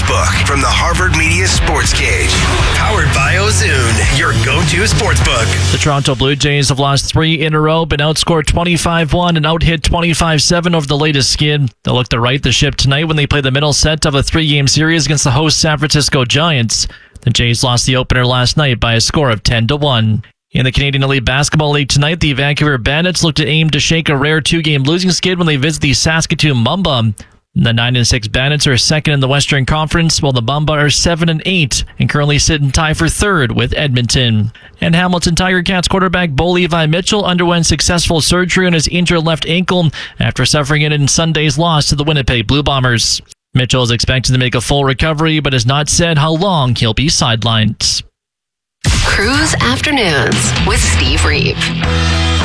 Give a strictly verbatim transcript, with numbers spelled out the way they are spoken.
Sportsbook from the Harvard Media Sports Cage. Powered by Ozoon, your go-to sportsbook. The Toronto Blue Jays have lost three in a row, been outscored twenty-five one and out-hit twenty-five seven over the latest skid. They'll look to right the ship tonight when they play the middle set of a three-game series against the host San Francisco Giants. The Jays lost the opener last night by a score of ten to one. In the Canadian Elite Basketball League tonight, the Vancouver Bandits look to aim to shake a rare two-game losing skid when they visit the Saskatoon Mamba. The nine and six Bandits are second in the Western Conference, while the Mamba are seven and eight and currently sit in tie for third with Edmonton. And Hamilton Tiger Cats quarterback Bo Levi Mitchell underwent successful surgery on his injured left ankle after suffering it in Sunday's loss to the Winnipeg Blue Bombers. Mitchell is expected to make a full recovery, but has not said how long he'll be sidelined. Cruise Afternoons with Steve Reeve.